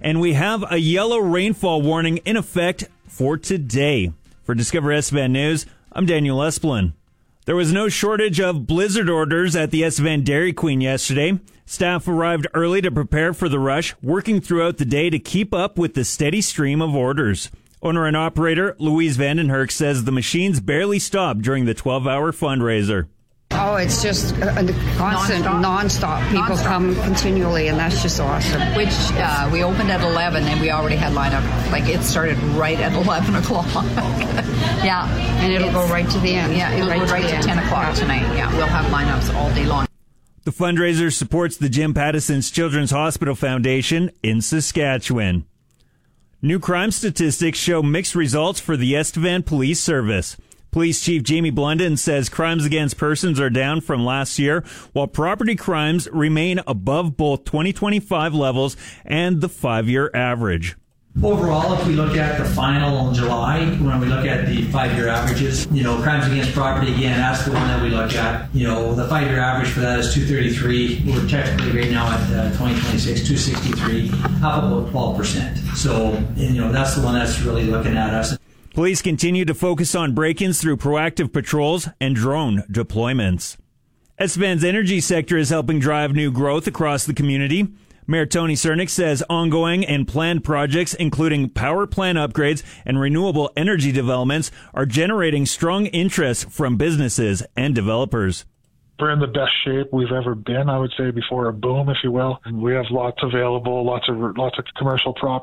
and we have a yellow rainfall warning in effect for today. For Discover Estevan News, I'm Daniel Esplin. There was no shortage of blizzard orders at the Estevan Dairy Queen yesterday. Staff arrived early to prepare for the rush, working throughout the day to keep up with the steady stream of orders. Owner and operator Louise Vandenherk says the machines barely stopped during the 12-hour fundraiser. Oh, it's just a constant, non-stop. People come continually, and that's just awesome. Which we opened at 11, and we already had lineup. Like, it started right at 11 o'clock. Yeah. And it'll go right to the end. Yeah, it'll go right to 10 o'clock tonight. Yeah, we'll have lineups all day long. The fundraiser supports the Jim Pattison's Children's Hospital Foundation in Saskatchewan. New crime statistics show mixed results for the Estevan Police Service. Police Chief Jamie Blunden says crimes against persons are down from last year, while property crimes remain above both 2025 levels and the 5-year average. Overall, if we look at the final in July, when we look at the 5-year averages, crimes against property, again, that's the one that we look at. The 5-year average for that is 233. We're technically right now at 2026, 263, up about 12%. So, that's the one that's really looking at us. Police continue to focus on break-ins through proactive patrols and drone deployments. Estevan's energy sector is helping drive new growth across the community. Mayor Tony Cernick says ongoing and planned projects, including power plant upgrades and renewable energy developments, are generating strong interest from businesses and developers. We're in the best shape we've ever been, I would say, before a boom, if you will. We have lots available, lots of commercial property.